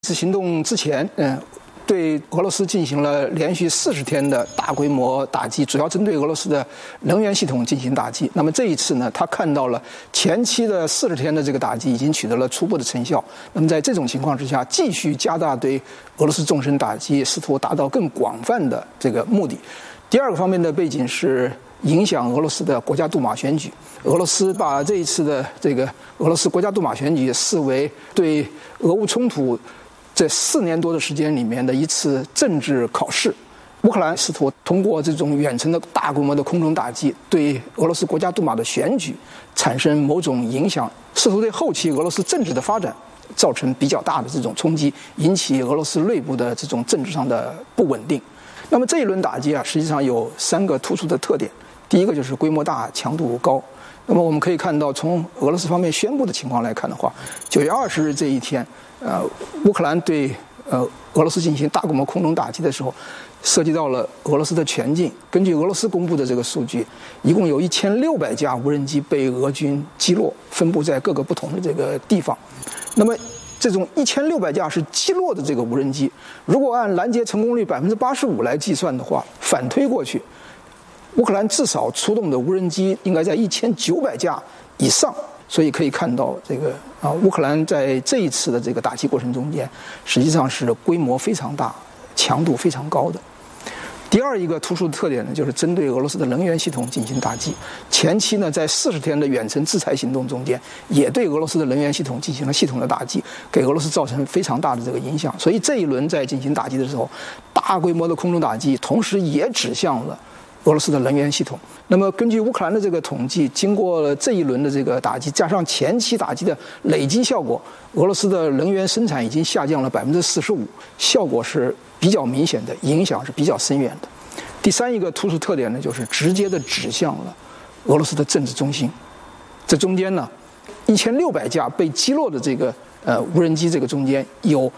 此行动之前，对俄罗斯进行了连续40天的大规模打击，主要针对俄罗斯的能源系统进行打击。那么这一次呢，他看到了前期的40天的这个打击已经取得了初步的成效。那么在这种情况之下，继续加大对俄罗斯纵深打击，试图达到更广泛的这个目的。第二个方面的背景是影响俄罗斯的国家杜马选举。俄罗斯把这一次的这个俄罗斯国家杜马选举视为对俄乌冲突这4年多的时间里面的一次政治考试。乌克兰试图通过这种远程的大规模的空中打击，对俄罗斯国家杜马的选举产生某种影响，试图对后期俄罗斯政治的发展造成比较大的这种冲击，引起俄罗斯内部的这种政治上的不稳定。那么这一轮打击啊，实际上有3个突出的特点。第一个就是规模大、强度高。那么我们可以看到，从俄罗斯方面宣布的情况来看的话，9月20日这一天，乌克兰对俄罗斯进行大规模空中打击的时候，涉及到了俄罗斯的全境。根据俄罗斯公布的这个数据，一共有1600架无人机被俄军击落，分布在各个不同的这个地方。那么这种1600架是击落的这个无人机，如果按拦截成功率85%来计算的话，反推过去，乌克兰至少出动的无人机应该在1900架以上。所以可以看到，这个乌克兰在这一次的这个打击过程中间，实际上是规模非常大、强度非常高的。第二一个突出的特点呢，就是针对俄罗斯的能源系统进行打击。前期呢，在40天的远程制裁行动中间，也对俄罗斯的能源系统进行了系统的打击，给俄罗斯造成非常大的这个影响。所以这一轮在进行打击的时候，大规模的空中打击，同时也指向了俄罗斯的能源系统。那么根据乌克兰的这个统计，经过了这一轮的这个打击，加上前期打击的累积效果，俄罗斯的能源生产已经下降了45%，效果是比较明显的，影响是比较深远的。第三一个突出特点呢，就是直接的指向了俄罗斯的政治中心。这中间呢，1600架被击落的这个无人机，这个中间有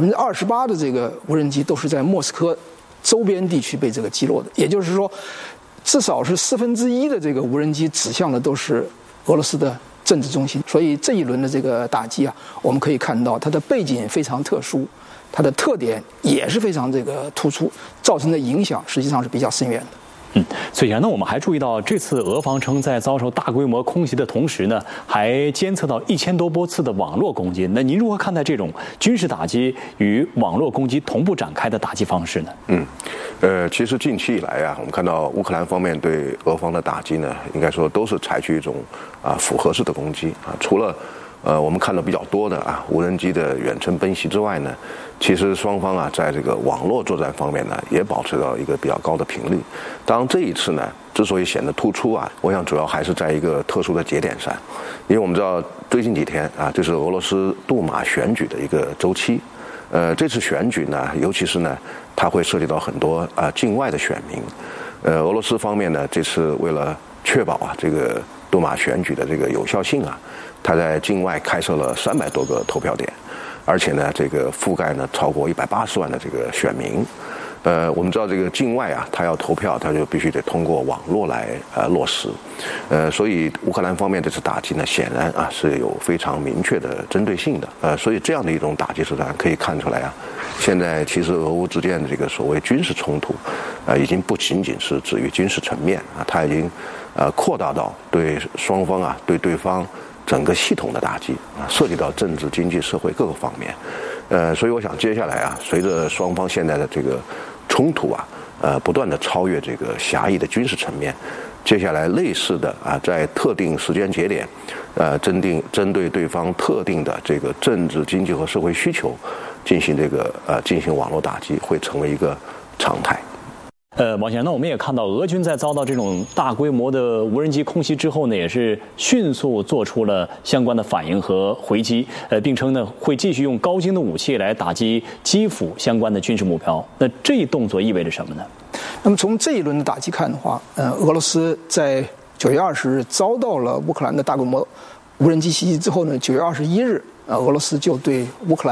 28%的这个无人机都是在莫斯科周边地区被这个击落的，也就是说，至少是1/4的这个无人机指向的都是俄罗斯的政治中心。所以这一轮的这个打击啊，我们可以看到它的背景非常特殊，它的特点也是非常这个突出，造成的影响实际上是比较深远的。 所以呢，我们还注意到，这次俄方称在遭受大规模空袭的同时呢，还监测到1000多波次的网络攻击。那您如何看待这种军事打击与网络攻击同步展开的打击方式呢？ 其实近期以来啊，我们看到乌克兰方面对俄方的打击呢，应该说都是采取一种复合式的攻击啊，除了我们看到比较多的无人机的远程奔袭之外呢，其实双方在这个网络作战方面呢，也保持到一个比较高的频率。当然这一次呢，之所以显得突出我想主要还是在一个特殊的节点上，因为我们知道最近几天这是俄罗斯杜马选举的一个周期。这次选举呢，尤其是呢，它会涉及到很多境外的选民。俄罗斯方面呢，这次为了确保这个杜马选举的这个有效性他在境外开设了300多个投票点，而且呢，这个覆盖呢超过180万的这个选民。我们知道这个境外他要投票，他就必须得通过网络来落实。所以乌克兰方面这次打击呢，显然是有非常明确的针对性的。所以这样的一种打击手段可以看出来现在其实俄乌之间的这个所谓军事冲突已经不仅仅是止于军事层面它已经扩大到对双方对对方整个系统的打击涉及到政治、经济、社会各个方面。所以我想接下来随着双方现在的这个冲突不断的超越这个狭义的军事层面，接下来类似的在特定时间节点针对对方特定的这个政治、经济和社会需求进行网络打击，会成为一个常态。 王先生，那我们也看到，俄军在遭到这种大规模的无人机空袭之后呢，也是迅速做出了相关的反应和回击，并称呢会继续用高精的武器来打击基辅相关的军事目标。那这一动作意味着什么呢？ 那么从这一轮的打击看的话，俄罗斯在9月20日遭到了乌克兰的大规模无人机袭击之后呢，9月21日，俄罗斯就对乌克兰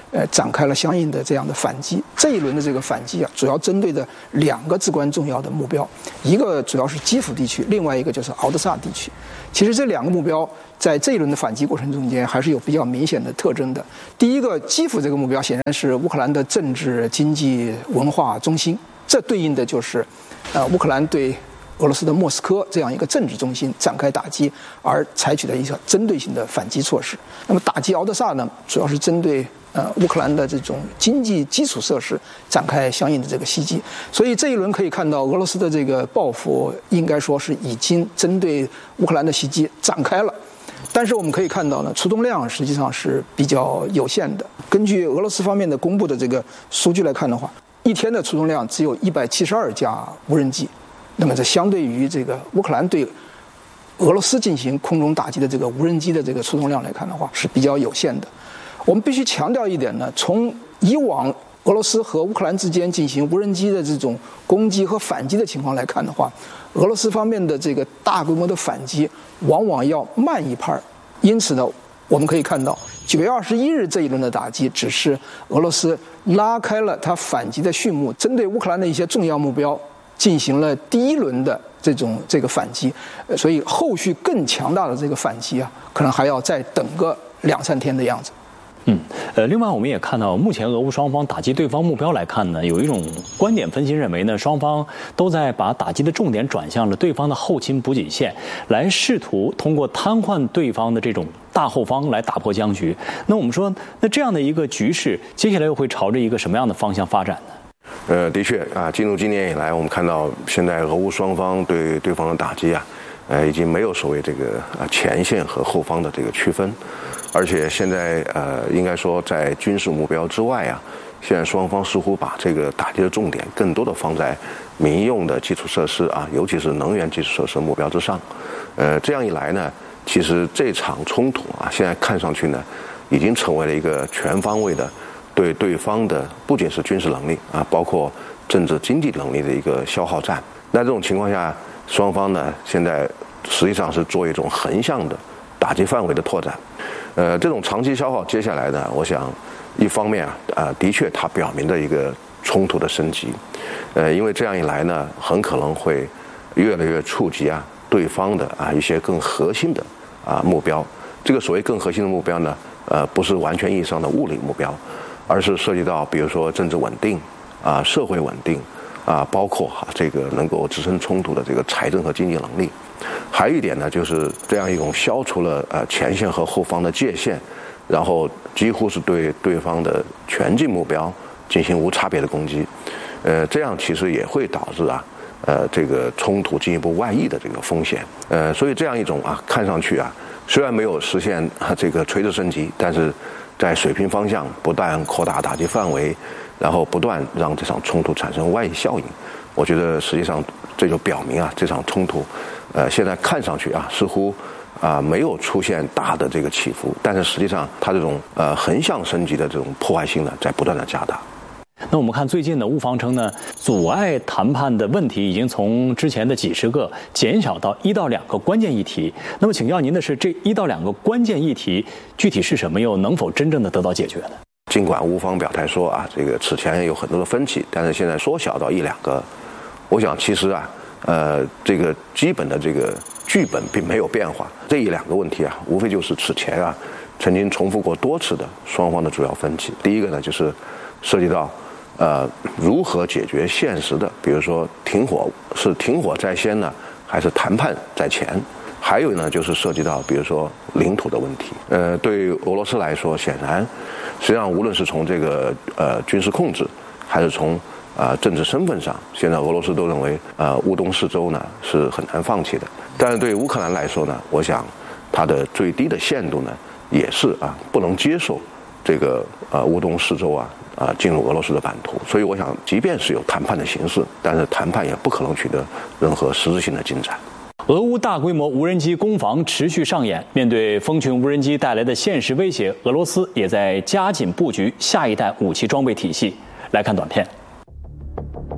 展开了相应的这样的反击。这一轮的这个反击啊，主要针对的2个至关重要的目标，一个主要是基辅地区，另外一个就是敖德萨地区。其实这2个目标在这一轮的反击过程中间还是有比较明显的特征的。第一个，基辅这个目标显然是乌克兰的政治、经济、文化中心，这对应的就是乌克兰对俄罗斯的莫斯科这样一个政治中心展开打击而采取的一个针对性的反击措施。那么打击敖德萨呢，主要是针对乌克兰的这种经济基础设施展开相应的这个袭击。所以这一轮可以看到，俄罗斯的这个报复应该说是已经针对乌克兰的袭击展开了。但是我们可以看到呢，出动量实际上是比较有限的。根据俄罗斯方面的公布的这个数据来看的话，一天的出动量只有172架无人机。那么这相对于这个乌克兰对俄罗斯进行空中打击的这个无人机的这个出动量来看的话，是比较有限的。我们必须强调一点呢，从以往俄罗斯和乌克兰之间进行无人机的这种攻击和反击的情况来看的话，俄罗斯方面的这个大规模的反击往往要慢一拍。因此呢，我们可以看到9月21日这一轮的打击只是俄罗斯拉开了它反击的序幕，针对乌克兰的一些重要目标进行了第一轮的这个反击，所以后续更强大的这个反击啊，可能还要再等个2-3天的样子。 另外我们也看到，目前俄乌双方打击对方目标来看呢，有一种观点分析认为呢，双方都在把打击的重点转向了对方的后勤补给线，来试图通过瘫痪对方的这种大后方来打破僵局。那我们说，那这样的一个局势，接下来又会朝着一个什么样的方向发展呢？ 的确啊，进入今年以来，我们看到现在俄乌双方对对方的打击啊，已经没有所谓这个前线和后方的这个区分。而且现在应该说在军事目标之外啊，现在双方似乎把这个打击的重点更多的放在民用的基础设施啊，尤其是能源基础设施目标之上。这样一来呢，其实这场冲突啊，现在看上去呢，已经成为了一个全方位的对对方的不仅是军事能力啊，包括政治经济能力的一个消耗战。那这种情况下，双方呢现在实际上是做一种横向的打击范围的拓展。这种长期消耗，接下来呢，我想一方面的确它表明了一个冲突的升级，因为这样一来呢，很可能会越来越触及对方的一些更核心的目标。这个所谓更核心的目标呢，不是完全意义上的物理目标，而是涉及到比如说政治稳定社会稳定包括这个能够支撑冲突的这个财政和经济能力。还有一点呢，就是这样一种消除了前线和后方的界限，然后几乎是对对方的全境目标进行无差别的攻击。这样其实也会导致这个冲突进一步外溢的这个风险。所以这样一种看上去虽然没有实现这个垂直升级，但是在水平方向不断扩大打击范围，然后不断让这场冲突产生外溢效应。我觉得实际上这就表明这场冲突现在看上去似乎没有出现大的这个起伏，但是实际上它这种横向升级的这种破坏性呢，在不断的加大。 那我们看最近的乌方称呢，阻碍谈判的问题已经从之前的几十个减少到1到2个关键议题。那么请教您的是，这1到2个关键议题具体是什么，又能否真正的得到解决呢？ 尽管乌方表态说这个此前有很多的分歧，但是现在缩小到1-2个，我想其实这个基本的这个剧本并没有变化。这1-2个问题无非就是此前曾经重复过多次的双方的主要分歧。第一个呢，就是涉及到如何解决现实的，比如说停火，是停火在先呢，还是谈判在前？还有呢，就是涉及到比如说领土的问题。对俄罗斯来说，显然实际上无论是从这个军事控制，还是从政治身份上，现在俄罗斯都认为乌东四州呢是很难放弃的。但是对乌克兰来说呢，我想它的最低的限度呢，也是不能接受这个乌东四州进入俄罗斯的版图。所以我想，即便是有谈判的形式，但是谈判也不可能取得任何实质性的进展。 俄乌大规模无人机攻防持续上演，面对蜂群无人机带来的现实威胁，俄罗斯也在加紧布局下一代武器装备体系。来看短片。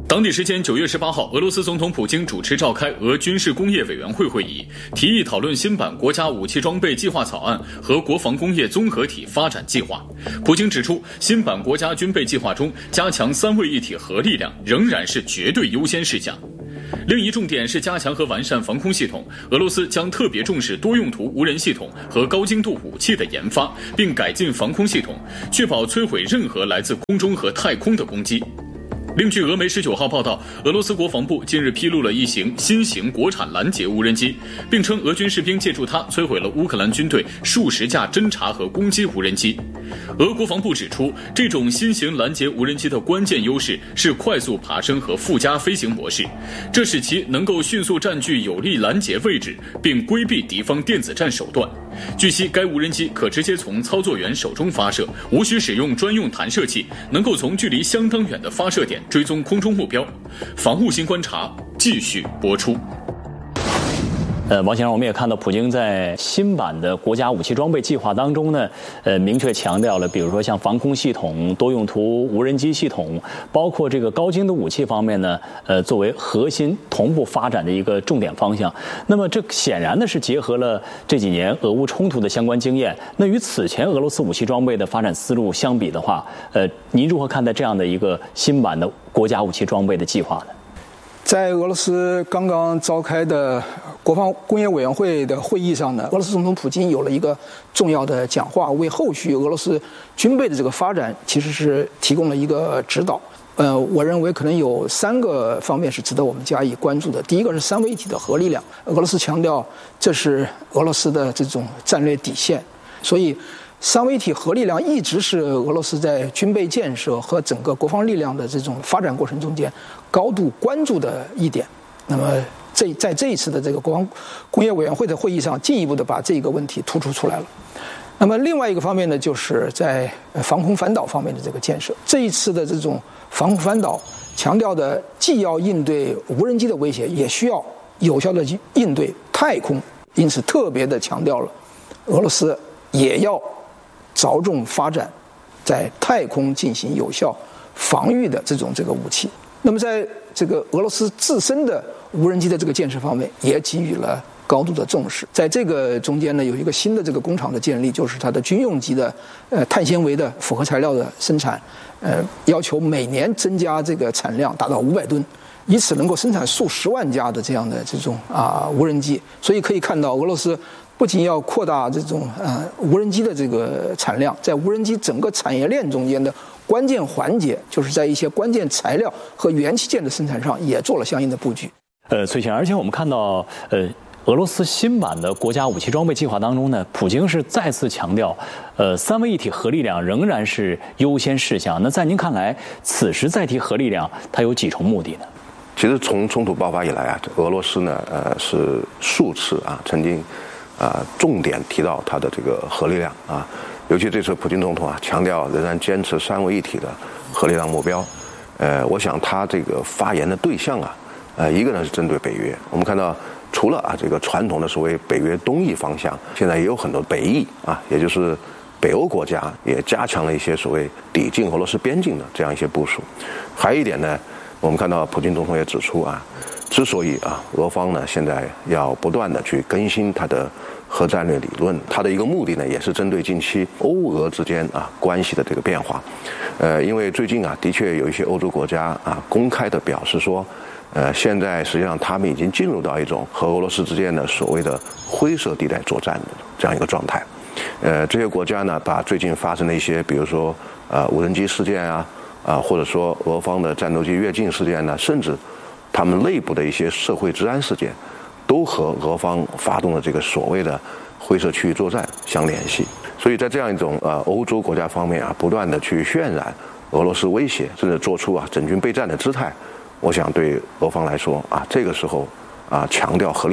当地时间9月18号，俄罗斯总统普京主持召开俄军事工业委员会会议，提议讨论新版国家武器装备计划草案和国防工业综合体发展计划。普京指出，新版国家军备计划中加强3位一体核力量仍然是绝对优先事项。另一重点是加强和完善防空系统，俄罗斯将特别重视多用途无人系统和高精度武器的研发，并改进防空系统，确保摧毁任何来自空中和太空的攻击。另据俄媒19号报道，俄罗斯国防部近日披露了一型新型国产拦截无人机，并称俄军士兵借助它摧毁了乌克兰军队数十架侦察和攻击无人机。俄国防部指出，这种新型拦截无人机的关键优势是快速爬升和附加飞行模式，这使其能够迅速占据有利拦截位置，并规避敌方电子战手段。据悉，该无人机可直接从操作员手中发射，无需使用专用弹射器，能够从距离相当远的发射点追踪空中目标。防务新观察继续播出。 王先生，我们也看到普京在新版的国家武器装备计划当中呢，明确强调了，比如说像防空系统、多用途无人机系统，包括这个高精度武器方面呢，作为核心同步发展的一个重点方向。那么这显然呢是结合了这几年俄乌冲突的相关经验。那与此前俄罗斯武器装备的发展思路相比的话，您如何看待这样的一个新版的国家武器装备的计划呢？ 在俄罗斯刚刚召开的国防工业委员会的会议上呢，俄罗斯总统普京有了一个重要的讲话，为后续俄罗斯军备的这个发展其实是提供了一个指导。我认为可能有3个方面是值得我们加以关注的。第一个是3位一体的核力量，俄罗斯强调这是俄罗斯的这种战略底线，所以3位一体核力量一直是俄罗斯在军备建设和整个国防力量的这种发展过程中间高度关注的一点。那么在这一次的这个国防工业委员会的会议上，进一步的把这个问题突出出来了。那么另外一个方面呢，就是在防空反导方面的这个建设。这一次的这种防空反导强调的既要应对无人机的威胁，也需要有效的应对太空，因此特别的强调了俄罗斯也要着重发展在太空进行有效防御的这个武器。那么在这个俄罗斯自身的无人机的这个建设方面，也给予了高度的重视。在这个中间呢，有一个新的这个工厂的建立，就是它的军用级的碳纤维的复合材料的生产，要求每年增加这个产量达到500吨，以此能够生产数十万架的这样的这种无人机。所以可以看到，俄罗斯不仅要扩大这种无人机的这个产量，在无人机整个产业链中间的关键环节，就是在一些关键材料和元器件的生产上也做了相应的布局。 崔先生，而且我们看到俄罗斯新版的国家武器装备计划当中呢，普京是再次强调，3位一体核力量仍然是优先事项。那在您看来，此时再提核力量，它有几重目的呢？ 其实从冲突爆发以来啊，俄罗斯呢是数次曾经重点提到它的这个核力量尤其这次普京总统强调仍然坚持3位一体的核力量目标。我想他这个发言的对象一个呢是针对北约。我们看到除了这个传统的所谓北约东翼方向，现在也有很多北翼也就是北欧国家也加强了一些所谓抵近俄罗斯边境的这样一些部署。还有一点呢，我们看到普京总统也指出之所以俄方呢现在要不断的去更新它的核战略理论，它的一个目的呢也是针对近期欧俄之间关系的这个变化。因为最近的确有一些欧洲国家公开的表示说，现在实际上他们已经进入到一种和俄罗斯之间的所谓的灰色地带作战的这样一个状态。这些国家呢把最近发生的一些，比如说无人机事件或者说俄方的战斗机越境事件呢，甚至他们内部的一些社会治安事件，都和俄方发动的这个所谓的灰色区域作战相联系。所以在这样一种欧洲国家方面不断的去渲染俄罗斯威胁，甚至做出整军备战的姿态，我想对俄方来说这个时候强调核力量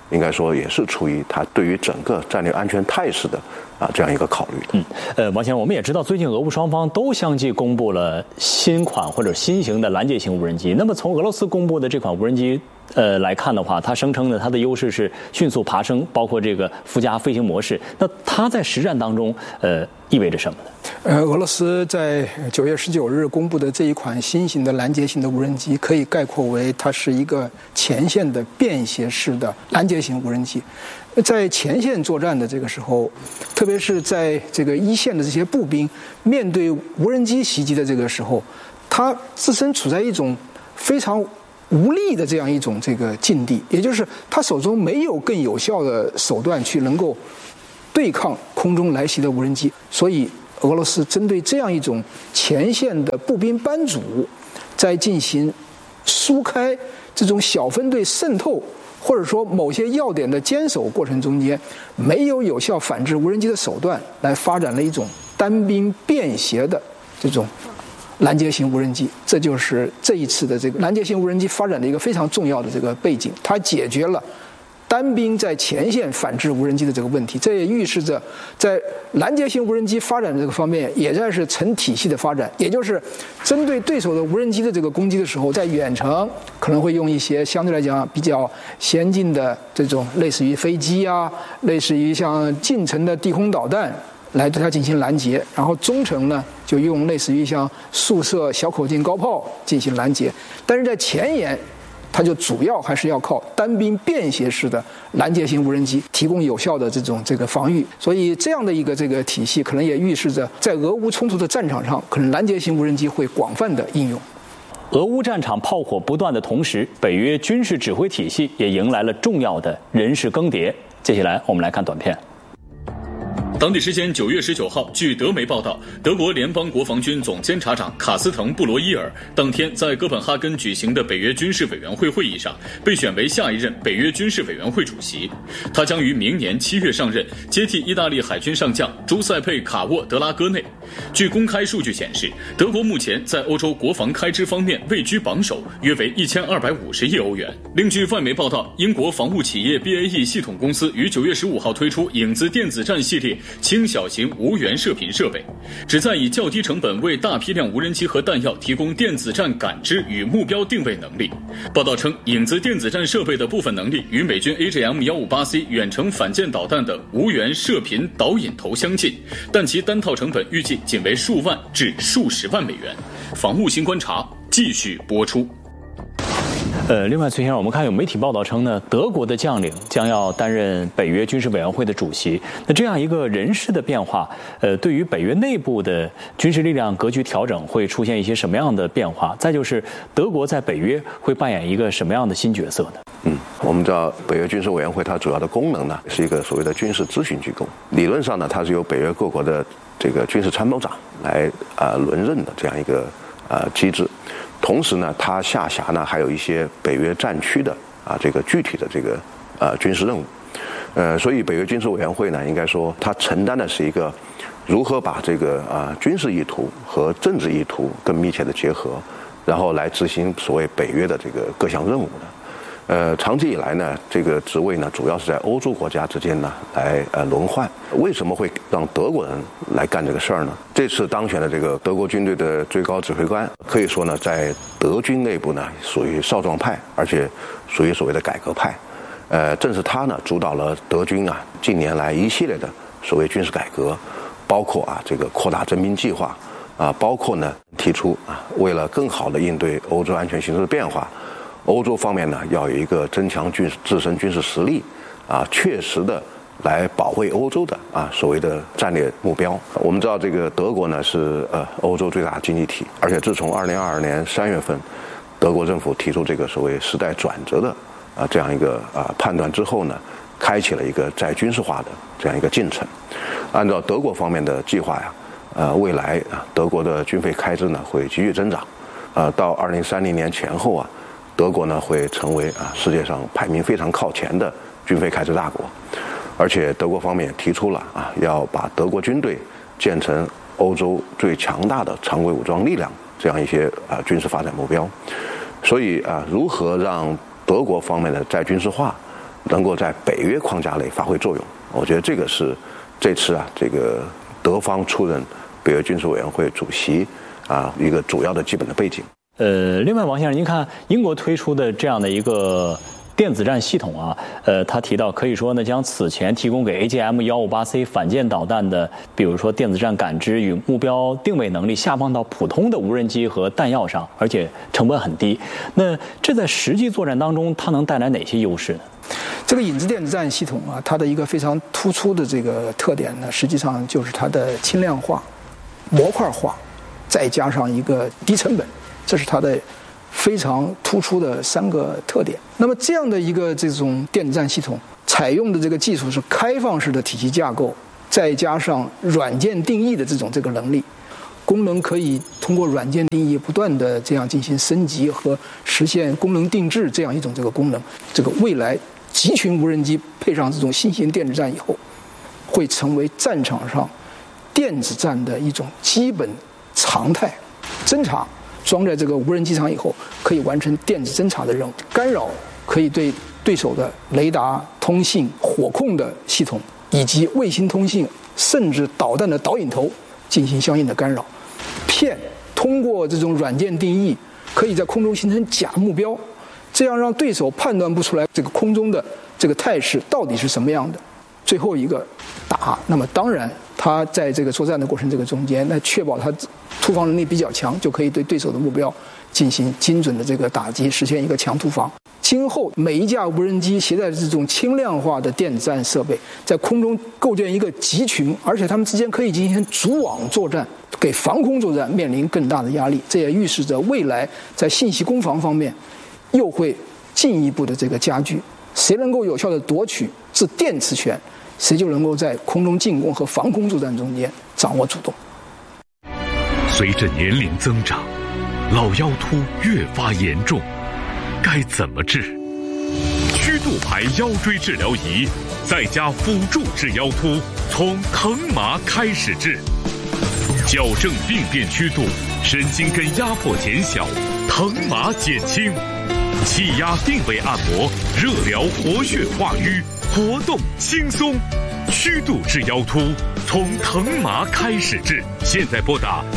应该说也是出于他对于整个战略安全态势的这样一个考虑。 王先生，我们也知道最近俄乌双方都相继公布了新款或者新型的拦截型无人机。那么从俄罗斯公布的这款无人机来看的话，它声称呢，它的优势是迅速爬升，包括这个附加飞行模式。那它在实战当中意味着什么呢？ 俄罗斯在9月19日公布的这一款新型的拦截型的无人机，可以概括为它是一个前线的便携式的拦截型无人机。在前线作战的这个时候，特别是在这个一线的这些步兵面对无人机袭击的这个时候，他自身处在一种非常无力的这样一种这个境地，也就是他手中没有更有效的手段去能够对抗空中来袭的无人机，所以俄罗斯针对这样一种前线的步兵班主，在进行疏开这种小分队渗透，或者说某些要点的坚守过程中间，没有有效反制无人机的手段，来发展了一种单兵便携的这种拦截型无人机。这就是这一次的这个拦截型无人机发展的一个非常重要的这个背景，它解决了单兵在前线反制无人机的这个问题。这也预示着在拦截型无人机发展这个方面也在是成体系的发展，也就是针对对手的无人机的这个攻击的时候，在远程可能会用一些相对来讲比较先进的这种类似于飞机啊，类似于像近程的地空导弹来对它进行拦截，然后中程呢就用类似于像速射小口径高炮进行拦截，但是在前沿它就主要还是要靠单兵便携式的拦截型无人机提供有效的这个防御。所以这样的一个这个体系，可能也预示着在俄乌冲突的战场上，可能拦截型无人机会广泛的应用。 俄乌战场炮火不断的同时，北约军事指挥体系也迎来了重要的人事更迭。接下来我们来看短片。 当地时间9月19号，据德媒报道，德国联邦国防军总监察长卡斯滕·布罗伊尔当天在哥本哈根举行的北约军事委员会会议上被选为下一任北约军事委员会主席。他将于明年7月上任，接替意大利海军上将朱塞佩·卡沃德拉戈内。据公开数据显示，德国目前在欧洲国防开支方面位居榜首，约为1250亿欧元。另据外媒报道，英国防务企业 BAE 系统公司于9月15号推出影子电子战系列轻小型无源射频设备，旨在以较低成本为大批量无人机和弹药提供电子战感知与目标定位能力。报道称，影子电子战设备的部分能力与美军 AGM-158C 远程反舰导弹的无源射频导引头相近，但其单套成本预计仅为数万至数十万美元。防务新观察继续播出。 另外，崔先生，我们看有媒体报道称呢，德国的将领将要担任北约军事委员会的主席。那这样一个人事的变化，对于北约内部的军事力量格局调整会出现一些什么样的变化？再就是德国在北约会扮演一个什么样的新角色呢？ 我们知道北约军事委员会它主要的功能呢是一个所谓的军事咨询机构，理论上呢它是由北约各国的这个军事参谋长来轮任的这样一个机制。同时呢，它下辖呢还有一些北约战区的这个具体的这个军事任务，所以北约军事委员会呢，应该说它承担的是一个如何把这个军事意图和政治意图更密切的结合，然后来执行所谓北约的这个各项任务的。长期以来呢，这个职位呢主要是在欧洲国家之间呢来轮换。为什么会让德国人来干这个事儿呢？这次当选的这个德国军队的最高指挥官，可以说呢在德军内部呢属于少壮派，而且属于所谓的改革派。正是他呢主导了德军近年来一系列的所谓军事改革，包括这个扩大征兵计划包括呢提出为了更好的应对欧洲安全形势的变化，欧洲方面呢要有一个增强自身军事实力确实的来保卫欧洲的所谓的战略目标。我们知道这个德国呢是欧洲最大的经济体，而且自从2022年3月份德国政府提出这个所谓时代转折的这样一个判断之后呢，开启了一个再军事化的这样一个进程。按照德国方面的计划未来德国的军费开支呢会急剧增长，到2030年前后德国呢会成为世界上排名非常靠前的军费开支大国，而且德国方面提出了要把德国军队建成欧洲最强大的常规武装力量这样一些军事发展目标。所以如何让德国方面的再军事化能够在北约框架内发挥作用。我觉得这个是这次这个德方出任北约军事委员会主席一个主要的基本的背景。 另外，王先生，您看英国推出的这样的一个电子战系统他提到可以说呢，将此前提供给 AGM-158C 反舰导弹的，比如说电子战感知与目标定位能力下放到普通的无人机和弹药上，而且成本很低。那这在实际作战当中，它能带来哪些优势呢？ 这个影子电子战系统它的一个非常突出的这个特点呢，实际上就是它的轻量化、模块化，再加上一个低成本，这是它的非常突出的3个特点。那么这样的一个这种电子战系统采用的这个技术是开放式的体系架构，再加上软件定义的这个能力，功能可以通过软件定义不断的这样进行升级和实现功能定制这样一种这个功能。这个未来集群无人机配上这种新型电子战以后，会成为战场上电子战的一种基本常态。侦察装在这个无人机上以后，可以完成电子侦察的任务；干扰可以对对手的雷达、通信、火控的系统以及卫星通信，甚至导弹的导引头进行相应的干扰。骗通过这种软件定义，可以在空中形成假目标，这样让对手判断不出来这个空中的这个态势到底是什么样的。最后一个打，那么当然他在这个作战的过程这个中间，那确保他突防能力比较强，就可以对对手的目标进行精准的这个打击，实现一个强突防。今后每一架无人机携带这种轻量化的电子战设备，在空中构建一个集群，而且它们之间可以进行组网作战，给防空作战面临更大的压力。这也预示着未来在信息攻防方面又会进一步的这个加剧。谁能够有效的夺取制电磁权，谁就能够在空中进攻和防空作战中间掌握主动。 随着年龄增长，老腰突越发严重，该怎么治？曲度牌腰椎治疗仪再加辅助治腰突，从疼麻开始治，矫正病变曲度，神经根压迫减小，疼麻减轻。气压定位按摩，热疗活血化瘀，活动轻松。曲度治腰突，从疼麻开始治。现在拨打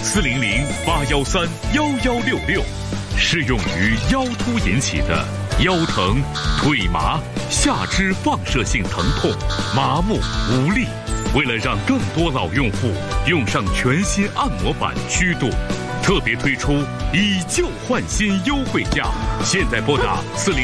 400-813-1166，适用于腰突引起的腰疼、腿麻、下肢放射性疼痛、麻木无力。为了让更多老用户用上全新按摩版曲度，特别推出以旧换新优惠价，现在拨打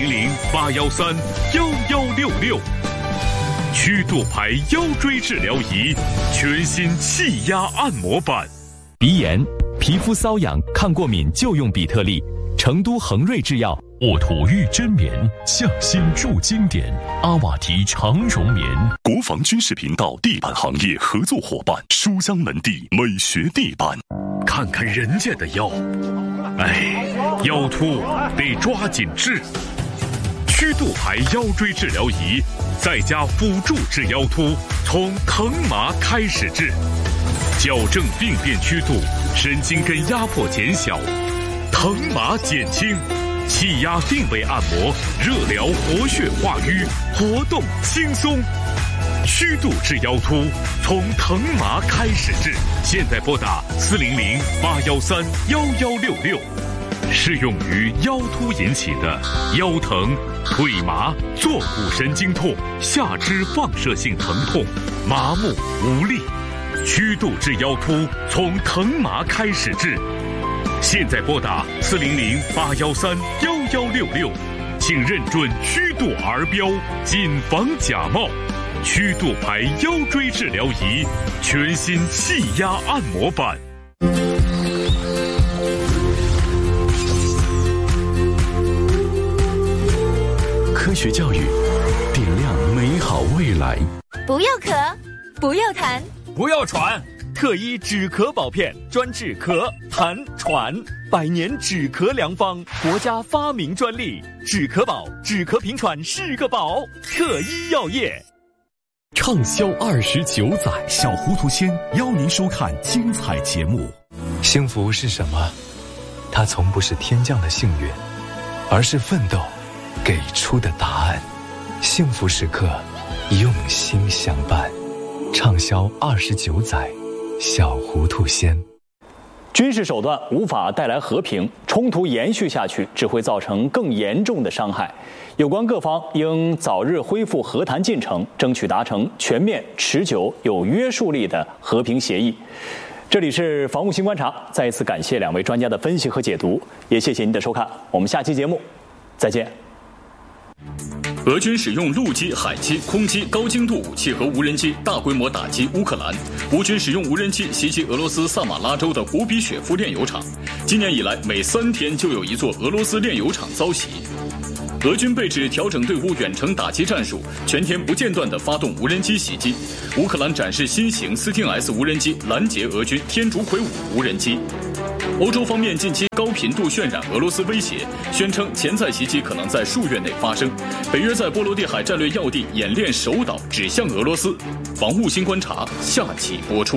400-813-1166。曲度牌腰椎治疗仪，全新气压按摩版。 鼻炎、皮肤瘙痒、抗过敏就用比特利。成都恒瑞制药沃土玉珍棉，匠心铸经典，阿瓦提长绒棉。国防军事频道地板行业合作伙伴，书香门第美学地板。看看人家的腰，腰突得抓紧治。曲度牌腰椎治疗仪，再加辅助治腰突，从疼麻开始治，矫正病变曲度，神经根压迫减小，疼麻减轻。气压定位按摩，热疗活血化瘀，活动轻松。曲度治腰突，从疼麻开始治。现在拨打400-813-1166，适用于腰突引起的腰疼、腿麻、坐骨神经痛、下肢放射性疼痛、麻木无力。曲度治腰突，从疼麻开始治。现在拨打400-813-1166，请认准曲度儿标，谨防假冒。曲度牌腰椎治疗仪，全新气压按摩版。 科学教育，点亮美好未来。 不要咳，不要痰， 不要喘。特一止咳宝片，专治咳、痰、喘，100年止咳良方，国家发明专利。止咳宝，止咳平喘是个宝。特一药业。 畅销29载， 小糊涂仙邀您收看精彩节目。 幸福是什么？它从不是天降的幸运，而是奋斗给出的答案。 幸福时刻，用心相伴，畅销29载，小糊涂仙。 军事手段无法带来和平，冲突延续下去只会造成更严重的伤害。有关各方应早日恢复和谈进程，争取达成全面、持久、有约束力的和平协议。这里是防务新观察，再一次感谢2位专家的分析和解读，也谢谢您的收看，我们下期节目再见。 俄军使用陆基、海基、空基高精度武器和无人机大规模打击乌克兰。乌军使用无人机袭击俄罗斯萨马拉州的古比雪夫炼油厂。今年以来，每3天就有一座俄罗斯炼油厂遭袭。俄军被指调整队伍远程打击战术，全天不间断地发动无人机袭击。乌克兰展示新型斯汀 S 无人机拦截俄军天竺葵5无人机。欧洲方面近期高频度渲染俄罗斯威胁，宣称潜在袭击可能在数月内发生。北约在波罗的海战略要地演练首岛指向俄罗斯。防务新观察下期播出。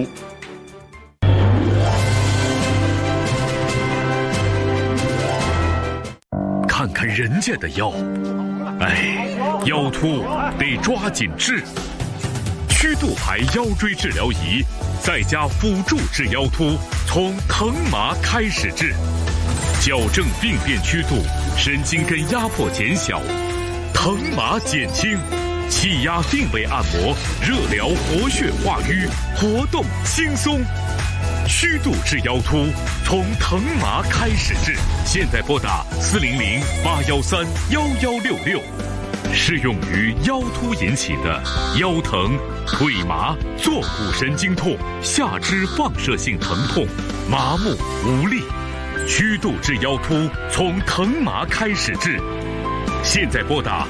看看人家的腰，哎，腰突得抓紧治。曲度牌腰椎治疗仪，再加辅助治腰突，从疼麻开始治，矫正病变曲度，神经根压迫减小，疼麻减轻，气压定位按摩，热疗活血化瘀，活动轻松。曲度治腰突，从疼麻开始治。现在拨打400-813-1166，适用于腰突引起的腰疼、腿麻、坐骨神经痛、下肢放射性疼痛、麻木无力。曲度治腰突，从疼麻开始治。现在拨打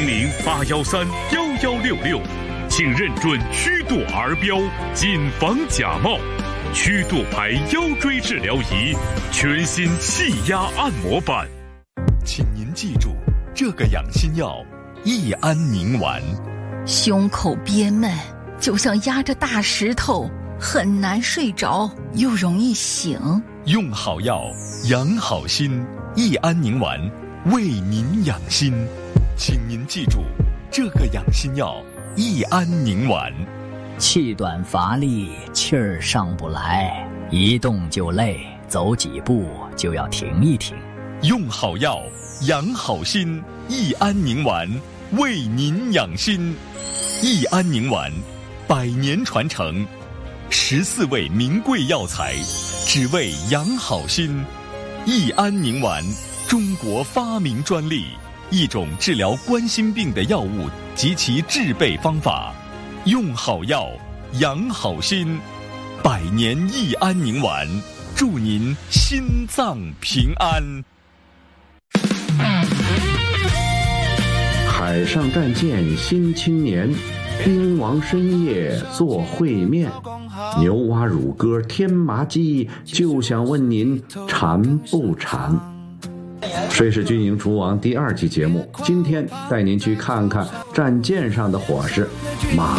400-813-1166，请认准曲度儿标，谨防假冒。曲度牌腰椎治疗仪，全新气压按摩版。 请您记住这个养心药：益安宁丸。 胸口憋闷，就像压着大石头，很难睡着，又容易醒。 用好药，养好心。益安宁丸为您养心，请您记住这个养心药：益安宁丸。 气短乏力，气儿上不来，一动就累，走几步就要停一停。 用好药，养好心。益安宁丸为您养心。益安宁丸100年传承，14味名贵药材，只为养好心。益安宁丸，中国发明专利，一种治疗冠心病的药物及其制备方法。用好药，养好心。100年益安宁丸，祝您心脏平安。 海上战舰新青年，兵王深夜做烩面，牛蛙乳鸽添麻鸡，就想问您馋不馋？谁是军营厨王第2期节目，今天带您去看看战舰上的伙食马